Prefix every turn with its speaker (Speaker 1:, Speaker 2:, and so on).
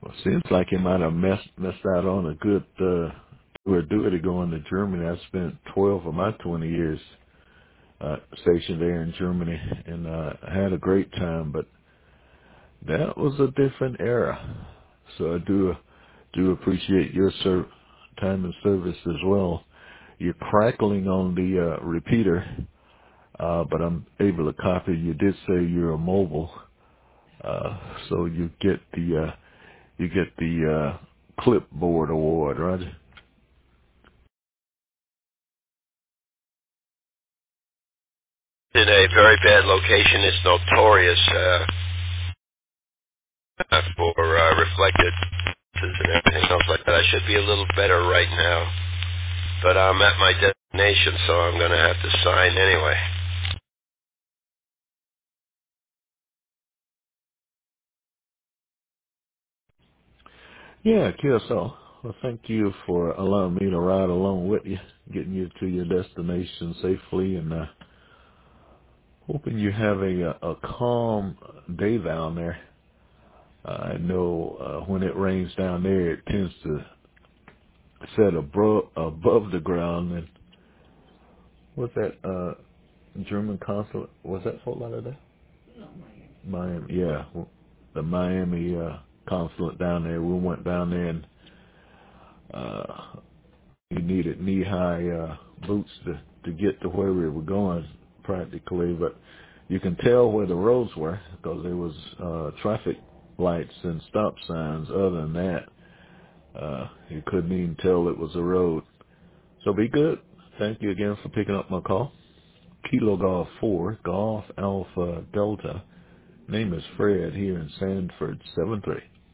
Speaker 1: Seems like he might have missed out on a good tour duty going to Germany. I spent 12 of my 20 years stationed there in Germany, and I had a great time. But that was a different era. So I do appreciate your time and service as well. You're crackling on the repeater, but I'm able to copy. You did say you're a mobile, so you get the clipboard award, right?
Speaker 2: In a very bad location. It's notorious for reflected and everything else like that. I should be a little better right now, but I'm at my destination, so I'm going to have to sign anyway.
Speaker 1: Yeah, QSL. Well, thank you for allowing me to ride along with you, getting you to your destination safely, and hoping you have a calm day down there. I know when it rains down there, it tends to set above the ground. And was that German consulate? Was that Fort Lauderdale? Miami. Yeah, the Miami consulate down there. We went down there and we needed knee-high boots to get to where we were going practically, but you can tell where the roads were because there was traffic lights and stop signs. Other than that, you couldn't even tell it was a road. So be good. Thank you again for picking up my call. Kilo Golf 4, Golf Alpha Delta. Name is Fred here in Sanford, 7-3.